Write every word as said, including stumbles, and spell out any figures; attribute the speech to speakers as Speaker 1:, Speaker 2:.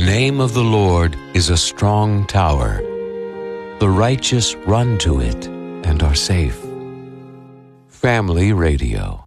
Speaker 1: name of the Lord is a strong tower. The righteous run to it and are safe. Family Radio.